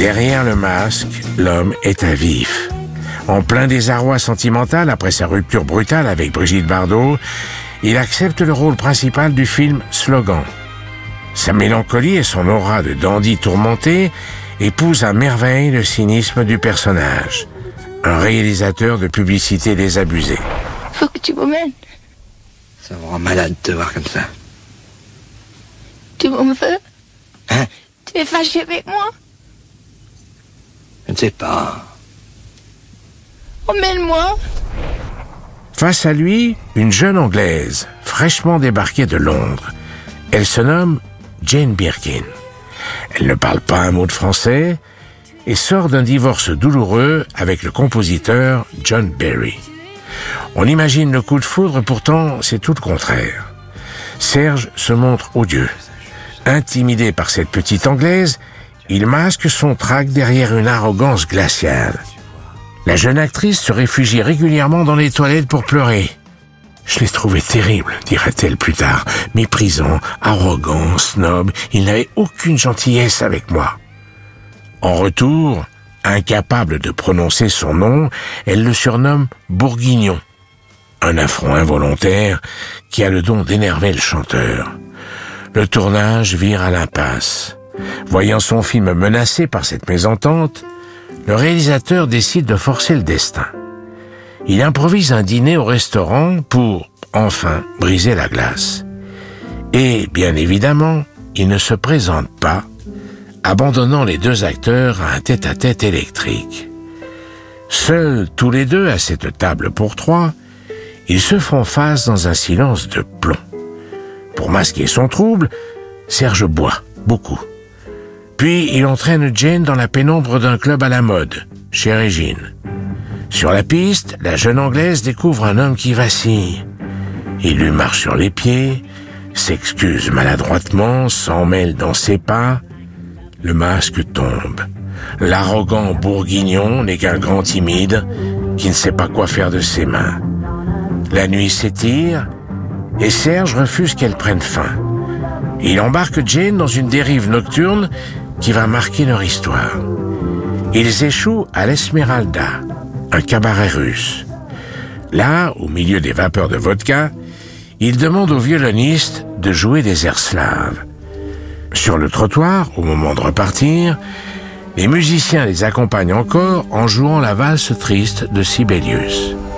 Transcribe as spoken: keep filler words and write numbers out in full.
Derrière le masque, l'homme est à vif. En plein désarroi sentimental après sa rupture brutale avec Brigitte Bardot, il accepte le rôle principal du film Slogan. Sa mélancolie et son aura de dandy tourmenté épousent à merveille le cynisme du personnage. Un réalisateur de publicité désabusé. Faut que tu m'emmènes. Ça me rend malade de te voir comme ça. Tu m'en veux? Hein? Tu es fâché avec moi? Je ne sais pas. Emmène-moi. Face à lui, une jeune Anglaise, fraîchement débarquée de Londres. Elle se nomme Jane Birkin. Elle ne parle pas un mot de français et sort d'un divorce douloureux avec le compositeur John Barry. On imagine le coup de foudre, pourtant c'est tout le contraire. Serge se montre odieux. Intimidé par cette petite Anglaise, il masque son trac derrière une arrogance glaciale. La jeune actrice se réfugie régulièrement dans les toilettes pour pleurer. « Je l'ai trouvé terrible, dira-t-elle plus tard. Méprisant, arrogant, snob, il n'avait aucune gentillesse avec moi. » En retour, incapable de prononcer son nom, elle le surnomme Bourguignon. Un affront involontaire qui a le don d'énerver le chanteur. Le tournage vire à l'impasse. Voyant son film menacé par cette mésentente, le réalisateur décide de forcer le destin. Il improvise un dîner au restaurant pour, enfin, briser la glace. Et, bien évidemment, il ne se présente pas, abandonnant les deux acteurs à un tête-à-tête électrique. Seuls, tous les deux, à cette table pour trois, ils se font face dans un silence de plomb. Pour masquer son trouble, Serge boit, beaucoup. Puis il entraîne Jane dans la pénombre d'un club à la mode, chez Régine. Sur la piste, la jeune Anglaise découvre un homme qui vacille. Il lui marche sur les pieds, s'excuse maladroitement, s'en mêle dans ses pas. Le masque tombe. L'arrogant Bourguignon n'est qu'un grand timide qui ne sait pas quoi faire de ses mains. La nuit s'étire et Serge refuse qu'elle prenne fin. Il embarque Jane dans une dérive nocturne qui va marquer leur histoire. Ils échouent à l'Esmeralda, un cabaret russe. Là, au milieu des vapeurs de vodka, ils demandent au violoniste de jouer des airs slaves. Sur le trottoir, au moment de repartir, les musiciens les accompagnent encore en jouant la valse triste de Sibelius.